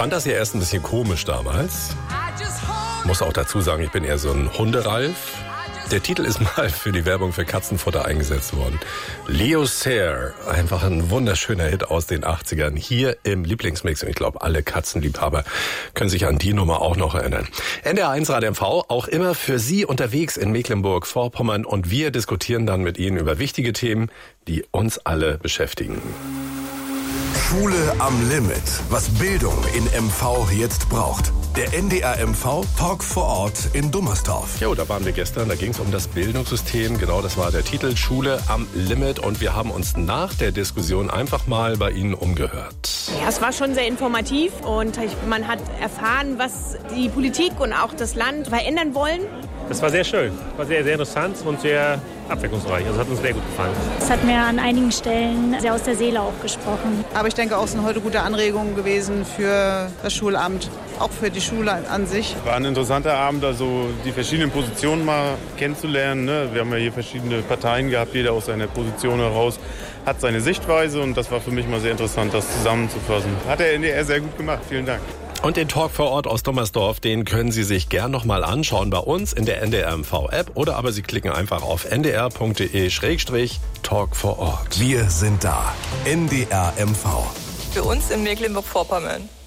fand das ja erst ein bisschen komisch damals. Muss auch dazu sagen, ich bin eher so ein Hunderalf. Der Titel ist mal für die Werbung für Katzenfutter eingesetzt worden. Leo Sayer, einfach ein wunderschöner Hit aus den 80ern, hier im Lieblingsmix. Und ich glaube, alle Katzenliebhaber können sich an die Nummer auch noch erinnern. NDR1 Radio MV, auch immer für Sie unterwegs in Mecklenburg-Vorpommern. Und wir diskutieren dann mit Ihnen über wichtige Themen, die uns alle beschäftigen. Schule am Limit, was Bildung in MV jetzt braucht. Der NDR MV Talk vor Ort in Dummersdorf. Jo, da waren wir gestern, da ging es um das Bildungssystem. Genau, das war der Titel, Schule am Limit. Und wir haben uns nach der Diskussion einfach mal bei Ihnen umgehört. Ja, es war schon sehr informativ und man hat erfahren, was die Politik und auch das Land verändern wollen. Das war sehr schön, war sehr, sehr interessant und sehr abwechslungsreich. Also hat uns sehr gut gefallen. Es hat mir an einigen Stellen sehr aus der Seele auch gesprochen. Aber ich denke auch, es sind heute gute Anregungen gewesen für das Schulamt, auch für die Schule an sich. War ein interessanter Abend, also die verschiedenen Positionen mal kennenzulernen. Ne? Wir haben ja hier verschiedene Parteien gehabt, jeder aus seiner Position heraus hat seine Sichtweise und das war für mich mal sehr interessant, das zusammenzufassen. Hat der NDR sehr gut gemacht, vielen Dank. Und den Talk vor Ort aus Dummersdorf, den können Sie sich gern noch mal anschauen bei uns in der NDR MV App oder aber Sie klicken einfach auf ndr.de/Talk vor Ort. Wir sind da. NDR MV. Für uns in Mecklenburg-Vorpommern.